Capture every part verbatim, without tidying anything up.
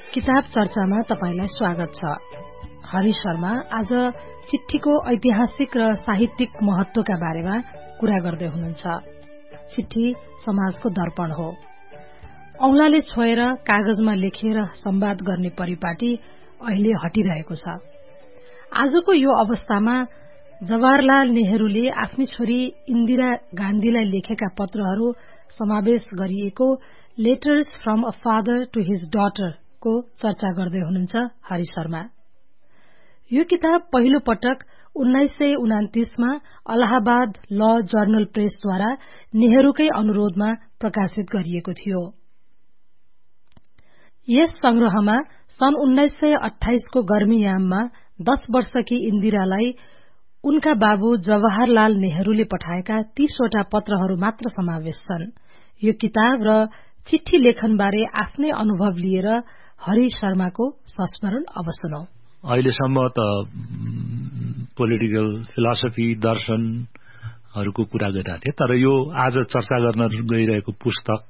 किताब चर्चामा तपाईलाई स्वागत छ। हरि शर्मा आज चिठ्ठीको ऐतिहासिक र साहित्यिक महत्वका बारेमा कुरा गर्दै हुनुहुन्छ। चिठ्ठी समाजको दर्पण हो। औंलाले छोएर कागजमा लेखेर संवाद गर्ने परिपाटी अहिले हटिरहेको छ। आजको यो अवस्थामा जवाहरलाल नेहरूले आफ्नी छोरी इन्दिरा गान्धीलाई लेखेका पत्रहरू समावेश गरिएको letters from a father two his daughter को चर्चा गर्दै हुनुहुन्छ हरि शर्मा। यो किताब पहिलो पटक उन्नाइस सय उनातीसमा अलाहाबाद ल जर्नल प्रेसद्वारा नेहरूकै अनुरोधमा प्रकाशित गरिएको थियो। यस संग्रहमा सन् उन्नाइस सय अठाइसको गर्मीयाममा दश वर्षकी इन्दिरालाई उनका बाबु जवाहरलाल नेहरूले पठाएका तीसवटा पत्रहरू मात्र समावेश छन्। यो किताब र चिठ्ठी लेखनबारे आफ्नै अनुभव लिएर हरि शर्माको संस्मरण अब सुनौ। अहिलेसम्म त पोलिटिकल फिलोसफी दर्शनहरूको कुरा गरिरहेको थिए, तर यो आज चर्चा गर्न गइरहेको पुस्तक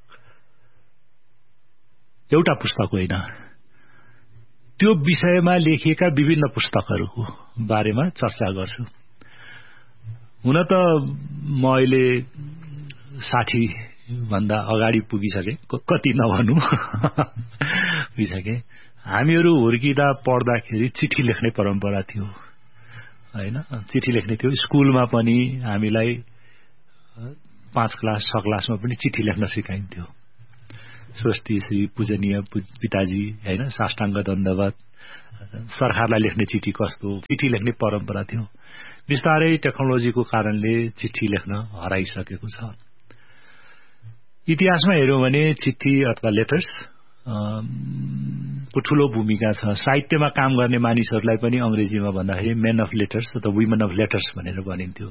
एउटा पुस्तक होइन, त्यो विषयमा लेखिएका विभिन्न पुस्तकहरूको बारेमा चर्चा गर्छु। हुन त म अहिले साठी भन्दा अगाडि पुगिसके, कति नभनु पुगिसके। हामीहरू हुर्किँदा पढ्दाखेरि चिठी लेख्ने परम्परा थियो हैन, चिठी लेख्ने थियो। स्कुलमा पनि हामीलाई पाँच क्लास छ क्लासमा पनि चिठी लेख्न सिकाइन्थ्यो। स्वस्ति श्री पूजनीय पिताजी हैन, साष्टाङ्ग दण्डवत, सरकारलाई लेख्ने चिठी कस्तो, चिठी लेख्ने परम्परा थियो। बिस्तारै टेक्नोलोजीको कारणले चिठी लेख्न हराइसकेको छ। इतिहासमा हेर्यौं भने चिठी अथवा लेटर्स को ठूलो भूमिका छ। साहित्यमा काम गर्ने मानिसहरूलाई पनि अंग्रेजीमा भन्दाखेरि मेन अफ लेटर्स अथवा वुमेन अफ लेटर्स भनेर भनिन्थ्यो।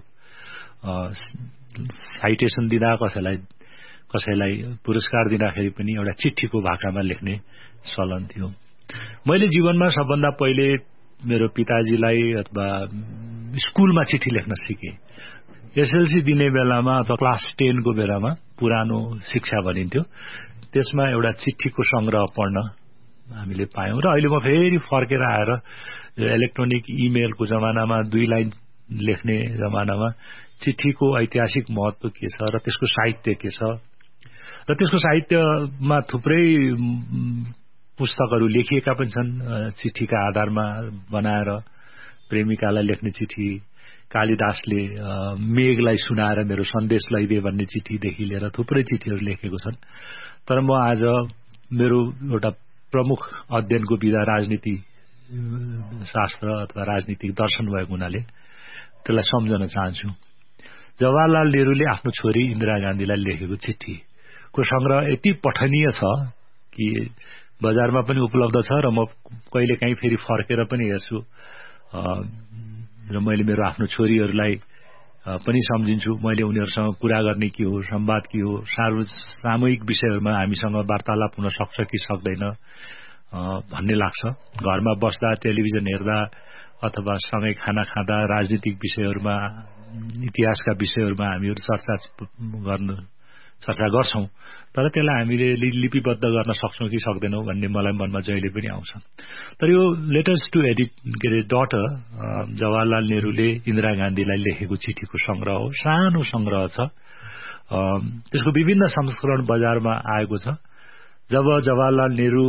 साइटेसन दिँदा कसैलाई कसैलाई पुरस्कार दिँदाखेरि पनि एउटा चिठीको भाकामा लेख्ने चलन थियो। मैले जीवनमा सबभन्दा पहिले मेरो पिताजीलाई अथवा स्कुलमा चिठी लेख्न सिकेँ। एसएलसी दिने बेलामा अथवा क्लास टेन को बेलामा पुरानो शिक्षा भनिन्थ्यो, त्यसमा एउटा चिठीको संग्रह पढ्न हामीले पायौं। र अहिले म फेरि फर्केर आएर इलेक्ट्रोनिक इमेलको जमानामा दुई लाइन लेख्ने जमानामा चिठीको ऐतिहासिक महत्व के छ र त्यसको साहित्य के छ र त्यसको साहित्यमा थुप्रै पुस्तकहरू लेखिएका पनि छन्। चिठीका आधारमा बनाएर प्रेमिकालाई लेख्ने चिठी, कालिदासले मेघलाई सुनाएर मेरो सन्देश लैदे भन्ने चिठीदेखि लिएर थुप्रै चिठीहरू लेखेको छन्। तर म आज मेरो एउटा प्रमुख अध्ययनको विधा राजनीति शास्त्र अथवा राजनीतिक दर्शन भएको हुनाले त्यसलाई सम्झन चाहन्छु। जवाहरलाल नेहरूले आफ्नो छोरी इन्दिरा गान्धीलाई लेखेको चिठीको संग्रह यति पठनीय छ कि बजारमा पनि उपलब्ध छ र म कहिलेकाहीँ फेरि फर्केर पनि हेर्छु र मैले मेरो आफ्नो छोरीहरूलाई पनि सम्झिन्छु। मैले उनीहरूसँग कुरा गर्ने के हो, संवाद के हो, सामूहिक विषयहरूमा हामीसँग वार्तालाप हुन सक्छ कि सक्दैन भन्ने लाग्छ। घरमा बस्दा, टेलिभिजन हेर्दा अथवा सँगै खाना खाँदा राजनीतिक विषयहरूमा, इतिहासका विषयहरूमा हामीहरू चर्चा गर्न चर्चा गर्छौं, तर त्यसलाई हामीले लिपिबद्ध गर्न सक्छौं कि सक्दैनौं भन्ने मलाई मनमा जहिले पनि आउँछ। तर यो लेटर्स टु एडिट के अरे डटर जवाहरलाल नेहरूले इन्दिरा गान्धीलाई लेखेको चिठीको संग्रह हो। सानो संग्रह छ। त्यसको विभिन्न संस्करण बजारमा आएको छ। जब जवाहरलाल नेहरू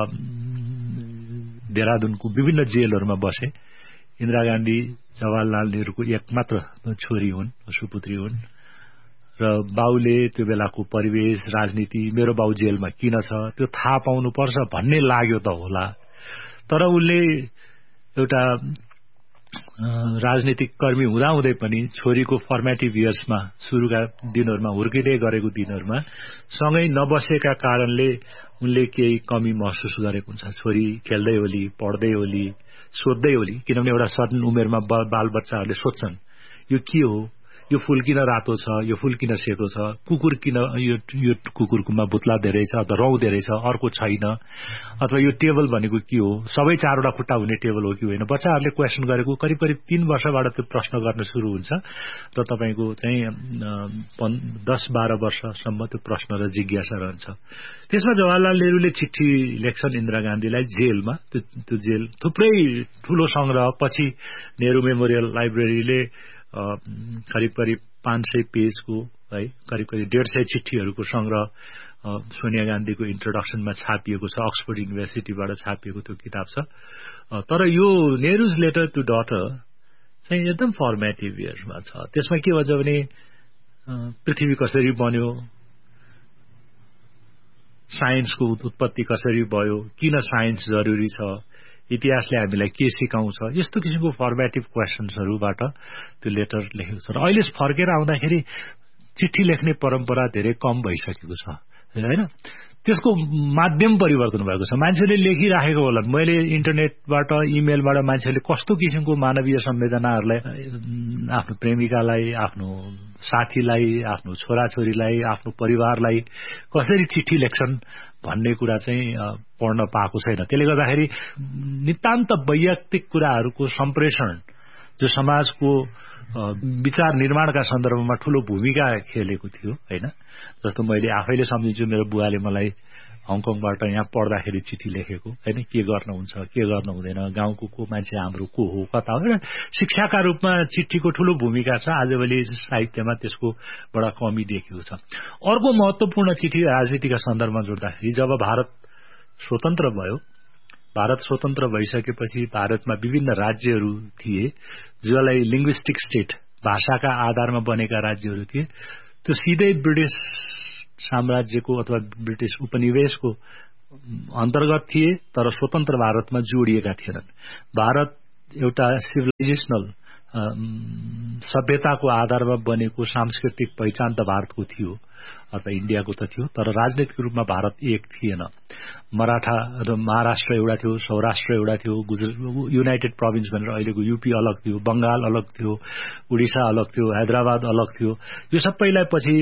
देहरादूनको विभिन्न जेलहरूमा बसे, इन्दिरा गान्धी जवाहरलाल नेहरूको एकमात्र छोरी हुन्, सुपुत्री हुन् र बाउले त्यो बेलाको परिवेश, राजनीति, मेरो बाउ जेलमा किन छ त्यो थाहा पाउनुपर्छ भन्ने लाग्यो त होला। तर उनले एउटा राजनीतिक कर्मी हुँदाहुँदै पनि छोरीको फर्मेटिभ इयर्समा, सुरुका दिनहरूमा, हुर्किँदै गरेको दिनहरूमा सँगै नबसेका कारणले उनले केही कमी महसुस गरेको हुन्छ। छोरी खेल्दै होली, पढ्दै होली, सोध्दै होली, किनभने एउटा सर्टन उमेरमा बाल बच्चाहरूले सोध्छन् यो के हो, यो फूल किन रातो छ, यो फूल किन सेतो छ, कुकुर किन यो यो कुकुरकोमा बुत्ला धेरै छ अथवा रौँ धेरै छ, अर्को छैन, अथवा यो टेबल भनेको के हो, सबै चारवटा खुट्टा हुने टेबल हो कि होइन। बच्चाहरूले क्वेसन गरेको करिब करिब तीन वर्षबाट त्यो प्रश्न गर्न सुरु हुन्छ र तपाईँको चाहिँ दस बाह्र वर्षसम्म त्यो प्रश्न र जिज्ञासा रहन्छ। त्यसमा जवाहरलाल नेहरूले चिठी लेख्छन् इन्दिरा गान्धीलाई जेलमा। त्यो त्यो जेल थुप्रै ठूलो संग्रह, पछि नेहरू मेमोरियल लाइब्रेरीले करिब करिब पाँच सय पेजको है करिब करिब डेढ सय चिठीहरूको संग्रह सोनिया गान्धीको इन्ट्रोडक्सनमा छापिएको छ, अक्सफोर्ड युनिभर्सिटीबाट छापिएको त्यो किताब छ। तर यो नेहरूज लेटर टु डटर चाहिँ एकदम फर्मेटिभ इयर्समा छ। त्यसमा के भन्छ भने पृथ्वी कसरी बन्यो, साइन्सको उत्पत्ति कसरी भयो, किन साइन्स जरुरी छ, इतिहासले हामीलाई के सिकाउँछ, यस्तो किसिमको फर्मेटिभ क्वेसन्सहरूबाट त्यो लेटर लेखेको छ। र अहिले फर्केर आउँदाखेरि चिठी लेख्ने परम्परा धेरै कम भइसकेको छ हैन। त्यसको माध्यम परिवर्तन भएको छ। मान्छेले लेखिराखेको होला। मैले इन्टरनेटबाट इमेलबाट मान्छेले कस्तो किसिमको मानवीय संवेदनाहरूलाई आफ्नो प्रेमिकालाई, आफ्नो साथीलाई, आफ्नो छोराछोरीलाई, आफ्नो परिवारलाई कसरी चिठी लेख्छन् भन्ने कुरा चाहिँ पढ्न पाएको छैन। त्यसले गर्दाखेरि नितान्त वैयक्तिक कुराहरूको सम्प्रेषण जो समाजको विचार निर्माणका सन्दर्भमा ठूलो भूमिका खेलेको थियो हैन। जस्तो मैले आफैले सम्झिन्छु, मेरो बुवाले मलाई हङकङबाट यहाँ पढ्दाखेरि चिठी लेखेको हैन, के गर्नुहुन्छ, के गर्नु हुँदैन, गाउँको को मान्छे हाम्रो को हो, कता हो। शिक्षाका रूपमा चिठीको ठूलो भूमिका छ। आजभोलि साहित्यमा त्यसको बडा कमी देखिएको छ। अर्को महत्वपूर्ण चिठी राजनीतिका सन्दर्भमा जोड्दाखेरि जब भारत स्वतन्त्र भयो, भारत स्वतन्त्र भइसकेपछि भारतमा विभिन्न राज्यहरू थिए जसलाई लिङ्ग्विस्टिक स्टेट, भाषाका आधारमा बनेका राज्यहरू थिए। त्यो सिधै ब्रिटिस साम्राज्यको अथवा ब्रिटिस उपनिवेशको अन्तर्गत थिए, तर स्वतन्त्र भारतमा जोडिएका थिएनन्। भारत एउटा सिभिलाइजेसनल सभ्यताको आधारमा बनेको सांस्कृतिक पहिचान त भारतको थियो अथवा इन्डियाको त थियो, तर राजनीतिक रूपमा भारत एक थिएन। मराठा महाराष्ट्र एउटा थियो, सौराष्ट्र एउटा थियो, गुजरात युनाइटेड प्रोभिन्स भनेर अहिलेको यूपी अलग थियो, बंगाल अलग थियो, उडिसा अलग थियो, हैदराबाद अलग थियो। यो सबैलाई पछि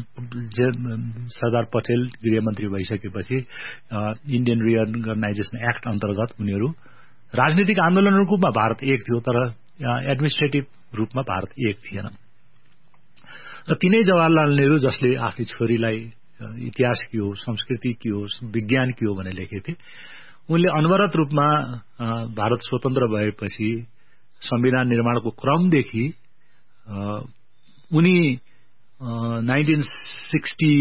सरदार पटेल गृहमन्त्री भइसकेपछि इन्डियन रिअर्गनाइजेसन एक्ट अन्तर्गत उनीहरू राजनीतिक आन्दोलनहरूको रूपमा भारत एक थियो, तर एडमिनिस्ट्रेटिभ रूपमा भारत एक थिएन। र तिनै जवाहरलाल नेहरू जसले आफ्नी छोरीलाई इतिहास के हो, संस्कृति के हो, विज्ञान के हो भनेर लेखेथे, उनले अनवरत रूपमा भारत स्वतन्त्र भएपछि संविधान निर्माणको क्रमदेखि उनी नाइन्टिन सिक्सटी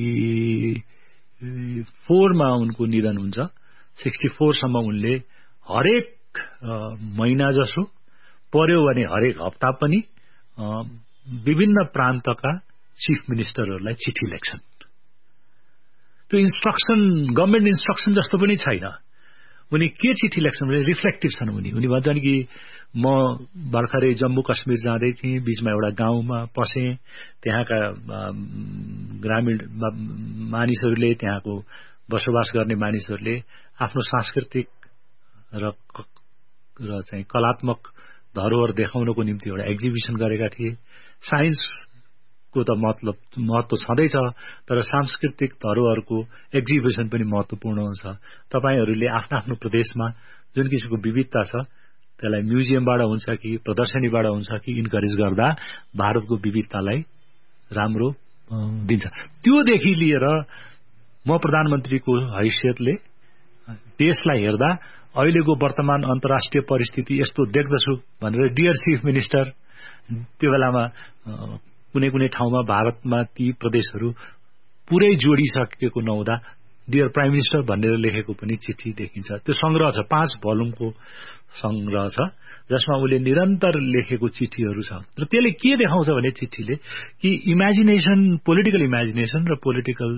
फोरमा उनको निधन हुन्छ। सिक्सटी फोरसम्म उनले हरेक महिना जसो पर्यो भने हरेक हप्ता पनि विभिन्न प्रान्तका चीफ मिनिस्टरहरूलाई चिठी लेख्छन्। त्यो इन्स्ट्रक्सन गभर्नमेन्ट इन्स्ट्रक्सन जस्तो पनि छैन। उनी के चिठी लेख्छन् भने रिफ्लेक्टिभ छन्। उनी उनी भन्छन् कि म भर्खरै जम्मू कश्मीर जाँदै थिएँ, बीचमा एउटा गाउँमा पसेँ, त्यहाँका ग्रामीण मानिसहरूले, त्यहाँको बसोबास गर्ने मानिसहरूले आफ्नो सांस्कृतिक र र चाहिँ कलात्मक धरोहर देखाउनको निम्ति एउटा एक्जिबिसन गरेका थिए। साइन्सको त मतलब महत्व छँदैछ, तर सांस्कृतिक धरोहरको एक्जिबिसन पनि महत्वपूर्ण हुन्छ। तपाईहरूले आफ्नो आफ्नो प्रदेशमा जुन किसिमको विविधता छ त्यसलाई म्युजियमबाट हुन्छ कि प्रदर्शनीबाट हुन्छ कि इन्करेज गर्दा भारतको विविधतालाई राम्रो दिन्छ। त्योदेखि लिएर म प्रधानमन्त्रीको हैसियतले देशलाई हेर्दा अहिलेको वर्तमान अन्तर्राष्ट्रिय परिस्थिति यस्तो देख्दछु भनेर डियर चीफ मिनिस्टर, त्यो बेलामा कुनै कुनै ठाउँमा भारतमा ती प्रदेशहरू पुरै जोडिसकेको नहुँदा डियर प्राइम मिनिस्टर भनेर लेखेको पनि चिठी देखिन्छ। त्यो संग्रह छ, पाँच भोल्युमको संग्रह छ, जसमा उले निरन्तर लेखेको चिठीहरू छ। र त्यसले के देखाउँछ भने चिठीले कि इमेजिनेसन, पोलिटिकल इमेजिनेसन र पोलिटिकल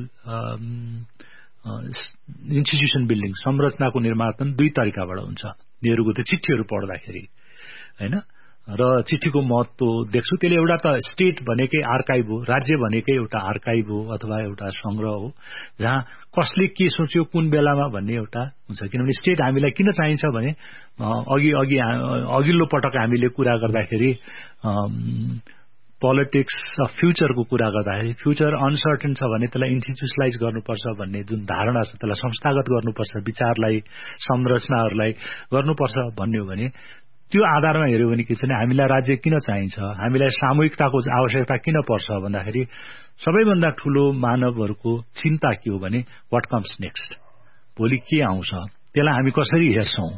इन्स्टिट्युसन बिल्डिङ, संरचनाको निर्माण दुई तरिकाबाट हुन्छ। नेहरूको त्यो चिठीहरू पढ्दाखेरि हैन, र चिठीको महत्व देख्छु। त्यसले एउटा त स्टेट भनेकै आर्काइभ हो, राज्य भनेकै एउटा आर्काइभ हो अथवा एउटा संग्रह हो, जहाँ कसले के सोच्यो कुन बेलामा भन्ने एउटा हुन्छ। किनभने स्टेट हामीलाई किन चाहिन्छ भने अघि अघि अघिल्लो पटक हामीले कुरा गर्दाखेरि पोलिटिक्स अफ फ्युचरको कुरा गर्दाखेरि फ्युचर अनसर्टेन छ भने त्यसलाई इन्स्टिट्युसनलाइज गर्नुपर्छ भन्ने जुन धारणा छ त्यसलाई संस्थागत गर्नुपर्छ, विचारलाई संरचनाहरूलाई गर्नुपर्छ भन्ने हो भने त्यो आधारमा हेर्यो भने के छ भने हामीलाई राज्य किन चाहिन्छ, हामीलाई सामूहिकताको आवश्यकता किन पर्छ भन्दाखेरि सबैभन्दा ठूलो मानवहरूको चिन्ता के हो भने व्हाट कम्स नेक्स्ट, भोलि के आउँछ, त्यसलाई हामी कसरी हेर्छौं।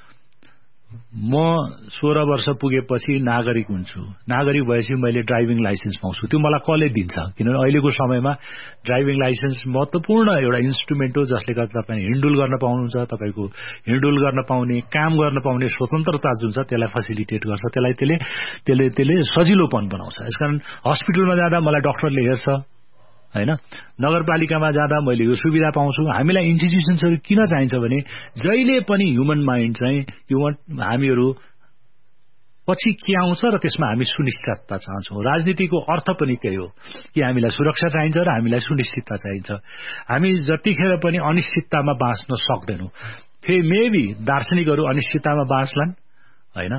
म सोह्र वर्ष पुगेपछि नागरिक हुन्छु, नागरिक भएपछि मैले ड्राइभिङ लाइसेन्स पाउँछु, त्यो मलाई कसले दिन्छ? किनभने अहिलेको समयमा ड्राइभिङ लाइसेन्स महत्वपूर्ण एउटा इन्स्ट्रुमेन्ट हो जसले गर्दा तपाईँ हिँडडुल गर्न पाउनुहुन्छ, तपाईँको हिँडडुल गर्न पाउने, काम गर्न पाउने स्वतन्त्रता जुन छ त्यसलाई फेसिलिटेट गर्छ, त्यसलाई त्यसले त्यसले त्यसले सजिलोपन बनाउँछ। यसकारण हस्पिटलमा जाँदा मलाई डाक्टरले हेर्छ हैन, नगरपालिकामा जाँदा मैले यो सुविधा पाउँछु। हामीलाई इन्स्टिट्युसन्सहरू किन चाहिन्छ भने जहिले पनि ह्युमन माइन्ड चाहिँ ह्युमन हामीहरू पछि के आउँछ र त्यसमा हामी सुनिश्चितता चाहन्छौँ। राजनीतिको अर्थ पनि त्यही हो कि हामीलाई सुरक्षा चाहिन्छ र हामीलाई सुनिश्चितता चाहिन्छ। हामी जतिखेर पनि अनिश्चिततामा बाँच्न सक्दैनौँ। फेरि मेबी दार्शनिकहरू अनिश्चिततामा बाँच्लान् हैन।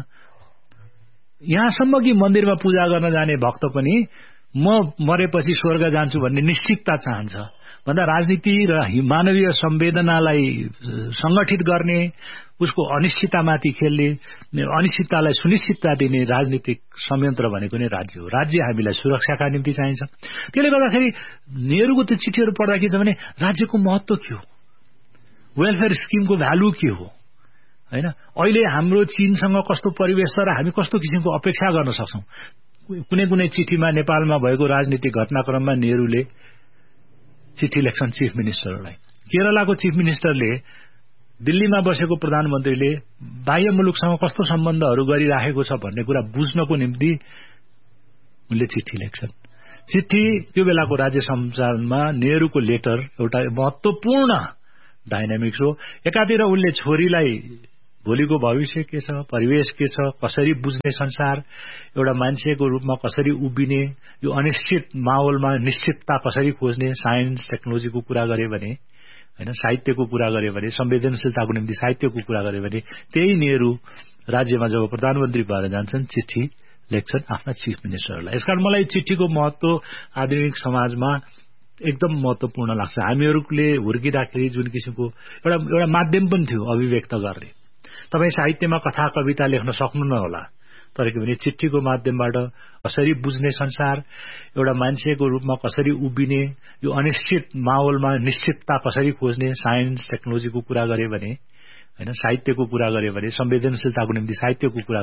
यहाँसम्म कि मन्दिरमा पूजा गर्न जाने भक्त पनि म मरेपछि स्वर्ग जान्छु भन्ने निश्चितता चाहन्छ भन्दा राजनीति र मानवीय संवेदनालाई संगठित गर्ने, उसको अनिश्चिततामाथि खेल्ने, अनिश्चिततालाई सुनिश्चितता दिने राजनीतिक संयन्त्र भनेको नै राज्य हो। राज्य हामीलाई सुरक्षाका निम्ति चाहिन्छ। त्यसले गर्दाखेरि नेहरूको त्यो चिठीहरू पढ्दा के छ भने राज्यको महत्व के हो, वेलफेयर स्किमको भ्यालु के हो हैन, अहिले हाम्रो चीनसँग कस्तो परिवेश छ र हामी कस्तो किसिमको अपेक्षा गर्न सक्छौं। कुनै कुनै चिठीमा नेपालमा भएको राजनीतिक घटनाक्रममा नेहरूले चिठी लेख्छन् चीफ मिनिस्टरलाई। केरलाको चीफ मिनिस्टरले दिल्लीमा बसेको प्रधानमन्त्रीले बाह्य मुलुकसँग कस्तो सम्बन्धहरू गरिराखेको छ भन्ने कुरा बुझ्नको निम्ति उनले चिठी लेख्छन्। चिठी त्यो बेलाको राज्य सञ्चालनमा नेहरूको लेटर एउटा महत्वपूर्ण डाइनामिक्स हो। एकातिर उनले छोरीलाई भोलिको भविष्य के छ, परिवेश के छ, कसरी बुझ्ने संसार, एउटा मान्छेको रूपमा कसरी उभिने, यो अनिश्चित माहौलमा निश्चितता कसरी खोज्ने, साइन्स टेक्नोलोजीको कुरा गरे भने हैन, साहित्यको कुरा गरे भने, संवेदनशीलताको निम्ति साहित्यको कुरा गरे भने, त्यही नेहरू राज्यमा जब प्रधानमन्त्री भएर जान्छन् चिठी लेख्छन् आफ्ना चिफ मिनिस्टरलाई। यसकारण मलाई चिठीको महत्व आधुनिक समाजमा एकदम महत्वपूर्ण लाग्छ। हामीहरूले हुर्किँदाखेरि जुन किसिमको एउटा एउटा माध्यम पनि थियो अभिव्यक्त गर्ने। तपाईँ साहित्यमा कथा कविता लेख्न सक्नु न होला, तर के भने चिठीको माध्यमबाट कसरी बुझ्ने संसार, एउटा मान्छेको रूपमा कसरी उभिने, यो अनिश्चित माहौलमा निश्चितता कसरी खोज्ने, साइन्स टेक्नोलोजीको कुरा गरे भने हैन, साहित्यको कुरा गरे भने, संवेदनशीलताको निम्ति साहित्यको कुरा